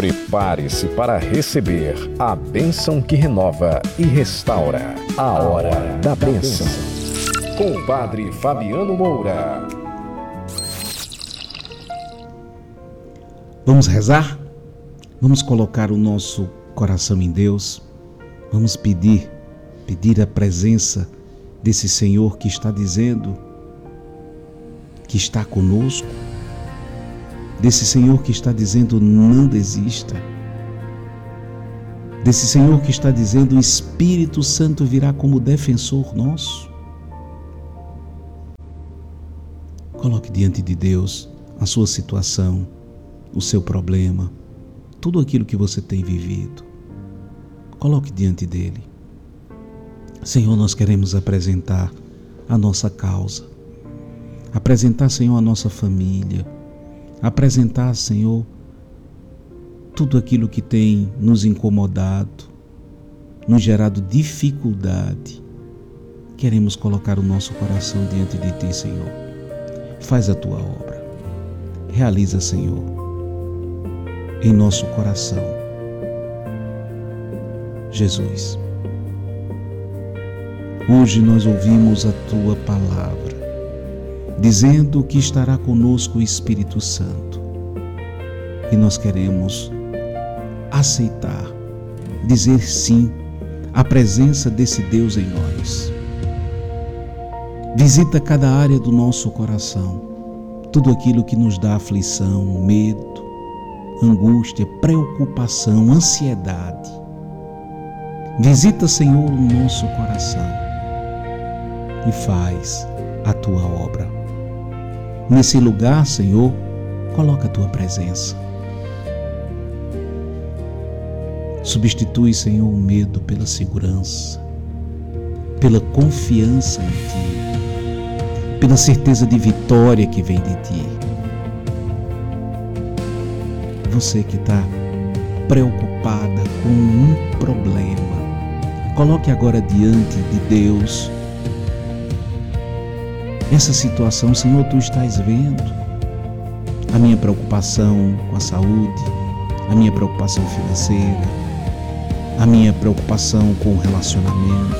Prepare-se para receber a bênção que renova e restaura. A Hora da Bênção. Com o Padre Fabiano Moura. Vamos rezar? Vamos colocar o nosso coração em Deus. Vamos pedir a presença desse Senhor que está dizendo que está conosco, desse Senhor que está dizendo não desista, desse Senhor que está dizendo o Espírito Santo virá como defensor nosso. Coloque diante de Deus a sua situação, o seu problema, tudo aquilo que você tem vivido. Coloque diante dele. Senhor, nós queremos apresentar a nossa causa, apresentar, Senhor, a nossa família, apresentar, Senhor, tudo aquilo que tem nos incomodado, nos gerado dificuldade. Queremos colocar o nosso coração diante de Ti, Senhor. Faz a Tua obra. Realiza, Senhor, em nosso coração. Jesus, hoje nós ouvimos a Tua palavra, dizendo que estará conosco o Espírito Santo. E nós queremos aceitar, dizer sim à presença desse Deus em nós. Visita cada área do nosso coração, tudo aquilo que nos dá aflição, medo, angústia, preocupação, ansiedade. Visita, Senhor, o nosso coração e faz a Tua obra. Nesse lugar, Senhor, coloca a Tua presença. Substitui, Senhor, o medo pela segurança, pela confiança em Ti, pela certeza de vitória que vem de Ti. Você que está preocupada com um problema, coloque agora diante de Deus essa situação. Senhor, Tu estás vendo a minha preocupação com a saúde, a minha preocupação financeira, a minha preocupação com o relacionamento.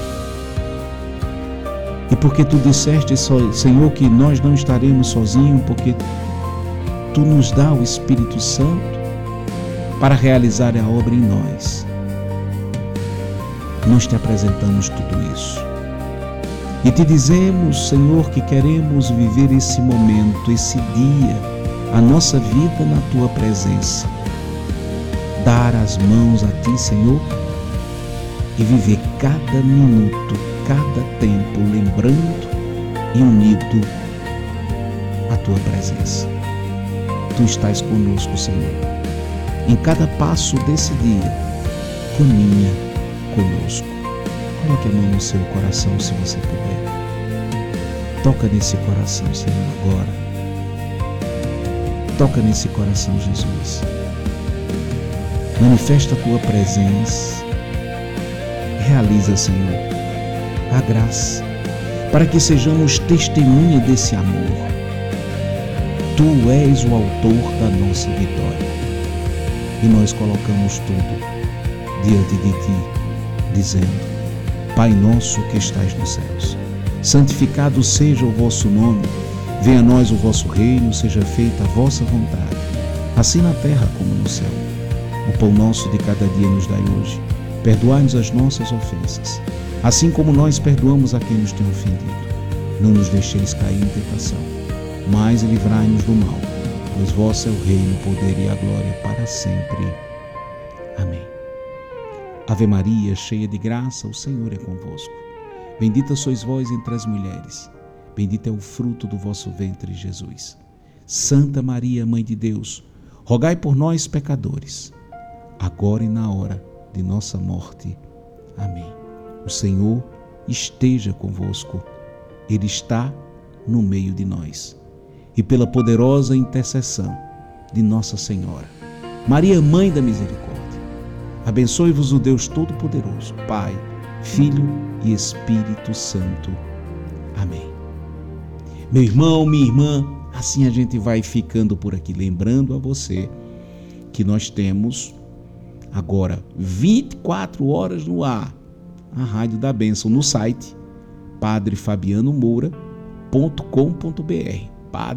E porque Tu disseste, Senhor, que nós não estaremos sozinhos, porque Tu nos dá o Espírito Santo para realizar a obra em nós. Nós Te apresentamos tudo isso. E Te dizemos, Senhor, que queremos viver esse momento, esse dia, a nossa vida na Tua presença. Dar as mãos a Ti, Senhor, e viver cada minuto, cada tempo, lembrando e unido à Tua presença. Tu estás conosco, Senhor. Em cada passo desse dia, caminha conosco. Coloque a mão no seu coração, se você puder. Toca nesse coração, Senhor, agora. Toca nesse coração, Jesus. Manifesta a Tua presença. Realiza, Senhor, a graça para que sejamos testemunha desse amor. Tu és o autor da nossa vitória. E nós colocamos tudo diante de Ti, dizendo: Pai nosso que estais nos céus, santificado seja o vosso nome, venha a nós o vosso reino, seja feita a vossa vontade, assim na terra como no céu. O pão nosso de cada dia nos dai hoje. Perdoai-nos as nossas ofensas, assim como nós perdoamos a quem nos tem ofendido. Não nos deixeis cair em tentação, mas livrai-nos do mal, pois vosso é o reino, o poder e a glória para sempre. Amém. Ave Maria, cheia de graça, o Senhor é convosco. Bendita sois vós entre as mulheres, bendito é o fruto do vosso ventre, Jesus. Santa Maria, Mãe de Deus, rogai por nós, pecadores, agora e na hora de nossa morte. Amém. O Senhor esteja convosco. Ele está no meio de nós. E pela poderosa intercessão de Nossa Senhora, Maria, Mãe da Misericórdia, abençoe-vos o Deus Todo-Poderoso, Pai, Filho e Espírito Santo. Amém. Meu irmão, minha irmã, assim a gente vai ficando por aqui, lembrando a você que nós temos agora 24 horas no ar, a Rádio da Bênção, no site padrefabianomoura.com.br,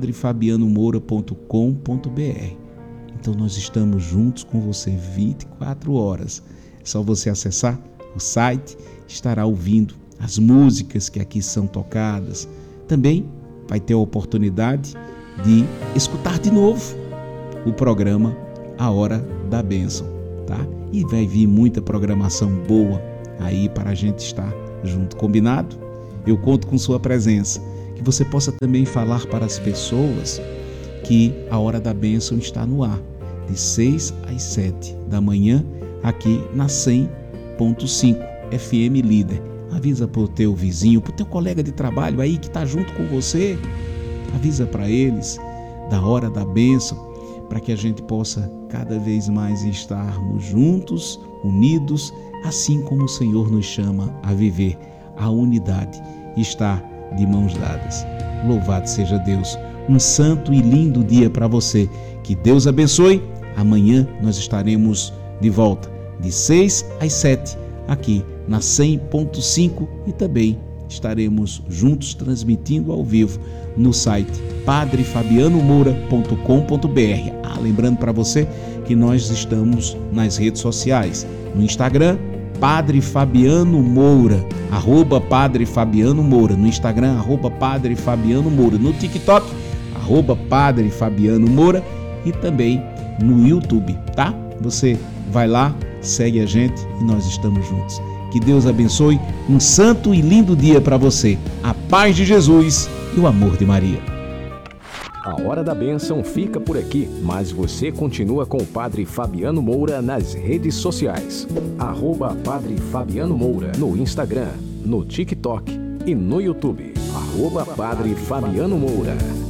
padrefabianomoura.com.br. Então nós estamos juntos com você 24 horas. É só você acessar o site, estará ouvindo as músicas que aqui são tocadas. Também vai ter a oportunidade de escutar de novo o programa A Hora da Bênção, tá? E vai vir muita programação boa aí para a gente estar junto, combinado? Eu conto com sua presença, que você possa também falar para as pessoas que a Hora da Bênção está no ar, de 6 às 7 da manhã, aqui na 100.5 FM Líder. Avisa para o teu vizinho, para o teu colega de trabalho aí que está junto com você, avisa para eles da Hora da Bênção, para que a gente possa cada vez mais estarmos juntos, unidos, assim como o Senhor nos chama a viver a unidade e estar de mãos dadas. Louvado seja Deus. Um santo e lindo dia para você. Que Deus abençoe. Amanhã nós estaremos de volta de 6 às 7 aqui na 100.5 e também estaremos juntos transmitindo ao vivo no site padrefabianomoura.com.br. Lembrando para você que nós estamos nas redes sociais, no Instagram, Padre Fabiano Moura, @Padre Fabiano Moura, no Instagram, @Padre Fabiano Moura, no TikTok, @Padre Fabiano Moura e também no YouTube, tá? Você vai lá, segue a gente e nós estamos juntos. Que Deus abençoe, um santo e lindo dia para você. A paz de Jesus e o amor de Maria. A Hora da Bênção fica por aqui, mas você continua com o Padre Fabiano Moura nas redes sociais. @Padre Fabiano Moura no Instagram, no TikTok e no YouTube. @Padre Fabiano Moura.